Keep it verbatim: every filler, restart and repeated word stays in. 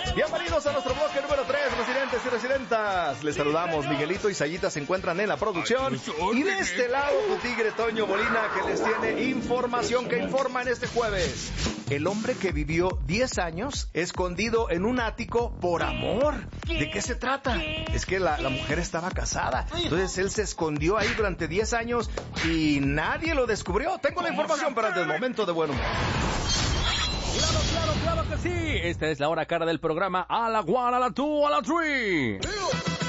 Bienvenidos a nuestro bloque número tres, residentes y residentas. Les saludamos, Miguelito y Sayita se encuentran en la producción. Y de este lado, tu tigre Toño Molina, que les tiene información que informa en este jueves. El hombre que vivió diez años escondido en un ático por amor. ¿De qué se trata? Es que la, la mujer estaba casada. Entonces él se escondió ahí durante diez años y nadie lo descubrió. Tengo la información para el momento de buen humor. Claro, claro, claro que sí. Esta es la hora cara del programa. A la one, a la two, a la three.